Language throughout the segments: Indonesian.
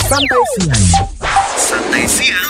Santai siang. Santai siang.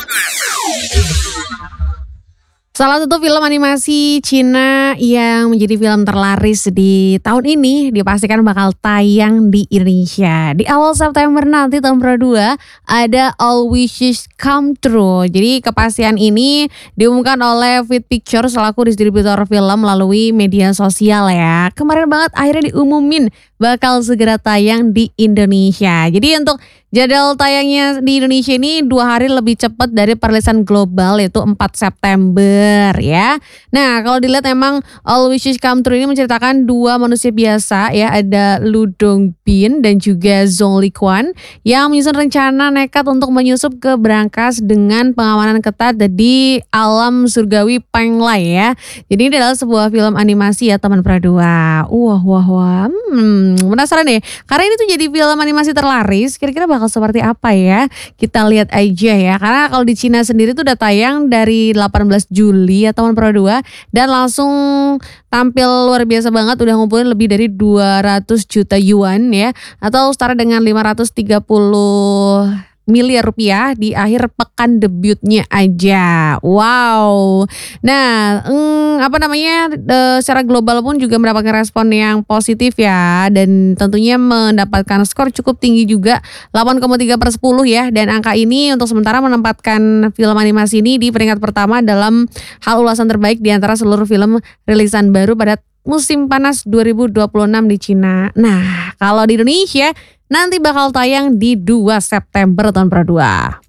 Salah satu film animasi Cina yang menjadi film terlaris di tahun ini dipastikan bakal tayang di Indonesia. Di awal September nanti tahun 2022 ada All Wishes Come True. Jadi kepastian ini diumumkan oleh Fit Pictures selaku distributor film melalui media sosial ya. Kemarin banget akhirnya diumumin bakal segera tayang di Indonesia. Jadi untuk jadwal tayangnya di Indonesia ini 2 hari lebih cepat dari perilisan global yaitu 4 September ya. Nah kalau dilihat emang All Wishes Come True ini menceritakan 2 manusia biasa ya. Ada Lu Dongbin dan juga Zhong Liquan yang menyusun rencana nekat untuk menyusup ke berangkas dengan pengamanan ketat di alam surgawi Penglai ya. Jadi ini adalah sebuah film animasi ya teman Pradua. Wah. Penasaran deh, karena ini tuh jadi film animasi terlaris, kira-kira bakal seperti apa ya? Kita lihat aja ya, karena kalau di Cina sendiri tuh udah tayang dari 18 Juli ya teman Pro 2 dan langsung tampil luar biasa banget, udah ngumpulin lebih dari 200 juta yuan ya, atau setara dengan 530 miliar rupiah di akhir pekan debutnya aja. Wow. Nah, secara global pun juga mendapatkan respon yang positif ya, dan tentunya mendapatkan skor cukup tinggi juga 8,3/10 ya, dan angka ini untuk sementara menempatkan film animasi ini di peringkat pertama dalam hal ulasan terbaik di antara seluruh film rilisan baru pada musim panas 2026 di Cina. Nah, kalau di Indonesia nanti bakal tayang di 2 September tahun 2022.